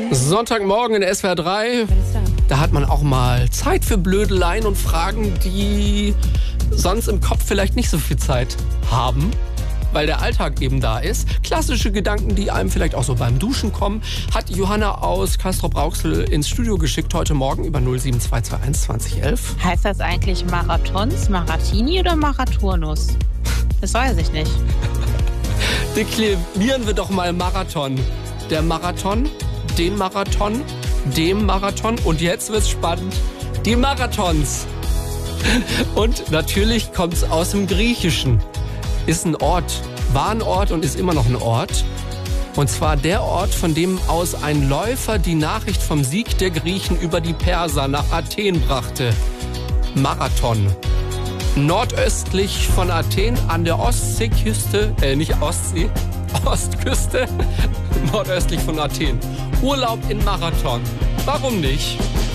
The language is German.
Sonntagmorgen in SWR 3. Da hat man auch mal Zeit für Blödeleien und Fragen, die sonst im Kopf vielleicht nicht so viel Zeit haben, weil der Alltag eben da ist. Klassische Gedanken, die einem vielleicht auch so beim Duschen kommen, hat Johanna aus Castrop-Rauxel ins Studio geschickt heute Morgen über 07221 2011. Heißt das eigentlich Marathons, Maratini oder Marathonus? Das weiß ich nicht. Deklinieren wir doch mal Marathon. Der Marathon, den Marathon, dem Marathon und jetzt wird's spannend. Die Marathons. Und natürlich kommt's aus dem Griechischen. Ist ein Ort, war ein Ort und ist immer noch ein Ort. Und zwar der Ort, von dem aus ein Läufer die Nachricht vom Sieg der Griechen über die Perser nach Athen brachte. Marathon. Nordöstlich von Athen an der Ostseeküste, nicht Ostsee, Ostküste, nordöstlich von Athen. Urlaub in Marathon. Warum nicht?